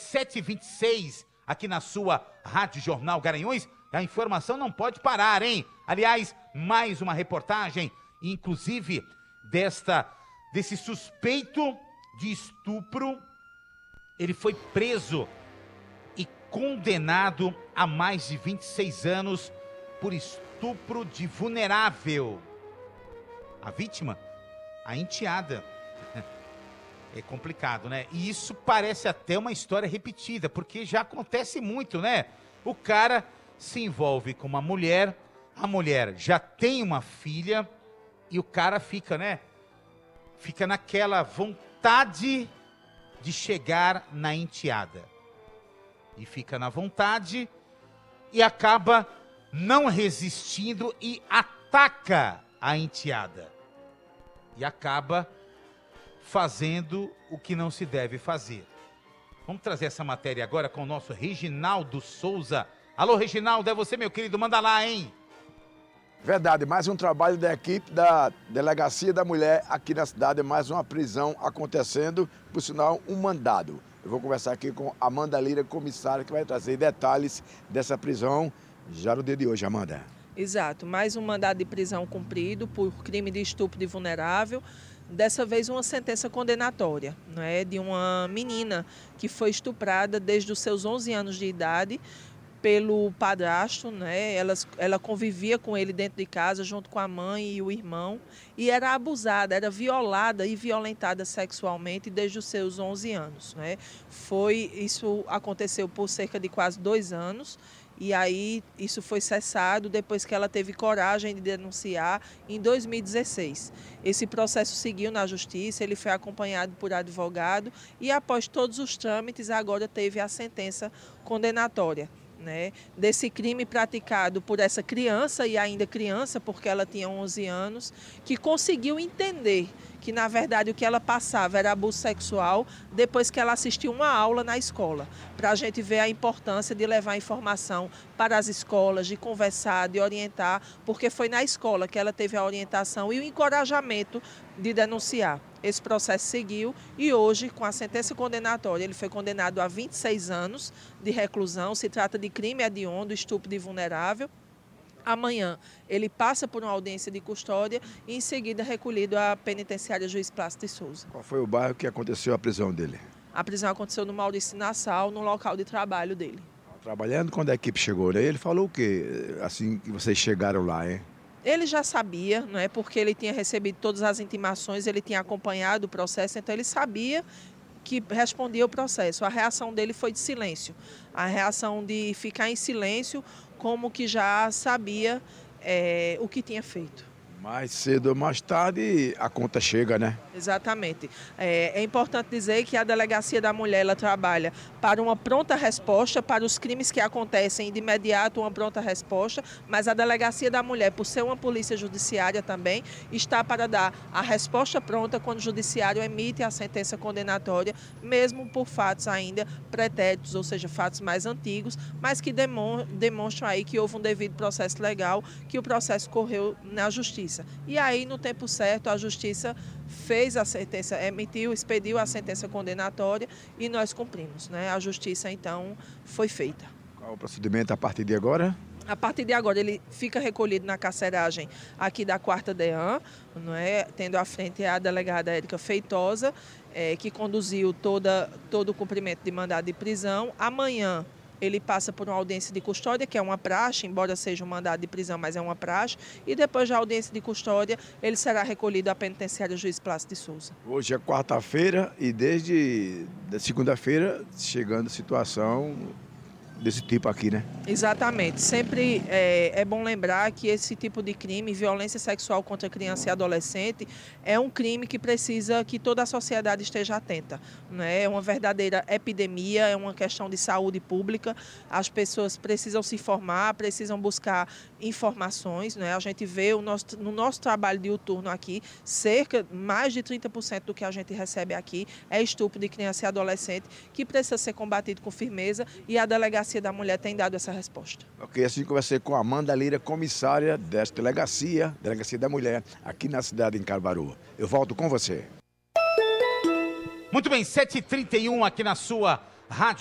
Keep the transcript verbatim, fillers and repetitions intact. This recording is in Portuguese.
sete e vinte e seis, aqui na sua Rádio Jornal Garanhuns. A informação não pode parar, hein? Aliás, mais uma reportagem, inclusive, desta, desse suspeito de estupro. Ele foi preso e condenado a mais de vinte e seis anos por estupro de vulnerável. A vítima, a enteada. É complicado, né? E isso parece até uma história repetida, porque já acontece muito, né? O cara se envolve com uma mulher, a mulher já tem uma filha e o cara fica, né? Fica naquela vontade de chegar na enteada. E fica na vontade e acaba não resistindo e ataca a enteada. E acaba fazendo o que não se deve fazer. Vamos trazer essa matéria agora com o nosso Reginaldo Souza. Alô, Reginaldo, é você, meu querido? Manda lá, hein? Verdade, mais um trabalho da equipe da Delegacia da Mulher aqui na cidade, mais uma prisão acontecendo, por sinal, um mandado. Eu vou conversar aqui com Amanda Lira, comissária, que vai trazer detalhes dessa prisão já no dia de hoje. Amanda. Exato, mais um mandado de prisão cumprido por crime de estupro de vulnerável. Dessa vez uma sentença condenatória, não é, de uma menina que foi estuprada desde os seus onze anos de idade pelo padrasto, né? Ela, ela convivia com ele dentro de casa junto com a mãe e o irmão e era abusada, era violada e violentada sexualmente desde os seus onze anos, né? Foi, isso aconteceu por cerca de quase dois anos. E aí isso foi cessado depois que ela teve coragem de denunciar em dois mil e dezesseis. Esse processo seguiu na justiça, ele foi acompanhado por advogado e após todos os trâmites agora teve a sentença condenatória, né, desse crime praticado por essa criança, e ainda criança porque ela tinha onze anos, que conseguiu entender que na verdade o que ela passava era abuso sexual depois que ela assistiu uma aula na escola, para a gente ver a importância de levar informação para as escolas, de conversar, de orientar, porque foi na escola que ela teve a orientação e o encorajamento de denunciar. Esse processo seguiu e hoje, com a sentença condenatória, ele foi condenado a vinte e seis anos de reclusão. Se trata de crime hediondo, estupro de vulnerável. Amanhã ele passa por uma audiência de custódia e em seguida recolhido à penitenciária Juiz Plácido de Souza. Qual foi o bairro que aconteceu a prisão dele? A prisão aconteceu no Maurício Nassau, no local de trabalho dele. Trabalhando, quando a equipe chegou, né? Ele falou o quê? Assim que vocês chegaram lá, hein? Ele já sabia, não é, porque ele tinha recebido todas as intimações, ele tinha acompanhado o processo, então ele sabia que respondia o processo. A reação dele foi de silêncio, a reação de ficar em silêncio, como que já sabia é, o que tinha feito. Mais cedo ou mais tarde a conta chega, né? Exatamente. É, é importante dizer que a Delegacia da Mulher ela trabalha para uma pronta resposta, para os crimes que acontecem de imediato, uma pronta resposta, mas a Delegacia da Mulher, por ser uma polícia judiciária também, está para dar a resposta pronta quando o judiciário emite a sentença condenatória, mesmo por fatos ainda pretéritos, ou seja, fatos mais antigos, mas que demonstram aí que houve um devido processo legal, que o processo correu na justiça. E aí, no tempo certo, a Justiça fez a sentença, emitiu, expediu a sentença condenatória e nós cumprimos, né? A Justiça, então, foi feita. Qual o procedimento a partir de agora? A partir de agora, ele fica recolhido na carceragem aqui da quarta DEAN, não é? Tendo à frente a delegada Érica Feitosa, é, que conduziu toda, todo o cumprimento de mandado de prisão. Amanhã, ele passa por uma audiência de custódia, que é uma praxe, embora seja um mandado de prisão, mas é uma praxe. E depois da audiência de custódia, ele será recolhido à penitenciária Juiz Plácido de Souza. Hoje é quarta-feira e desde segunda-feira chegando situação desse tipo aqui, né? Exatamente. Sempre é, é bom lembrar que esse tipo de crime, violência sexual contra criança e adolescente, é um crime que precisa que toda a sociedade esteja atenta, né? É uma verdadeira epidemia, é uma questão de saúde pública. As pessoas precisam se informar, precisam buscar informações, né? A gente vê o nosso, no nosso trabalho diuturno aqui, cerca, mais de trinta por cento do que a gente recebe aqui é estupro de criança e adolescente, que precisa ser combatido com firmeza, e a Delegacia da Mulher tem dado essa resposta. Ok, assim conversei com a Amanda Lira, comissária desta delegacia, Delegacia da Mulher, aqui na cidade de Caruaru. Eu volto com você. Muito bem, sete e trinta e um aqui na sua rádio.